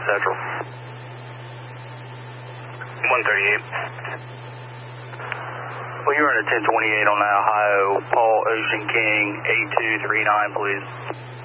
Central. 138. Well, you're in a 1028 on Ohio. Paul Ocean King, 8239, please.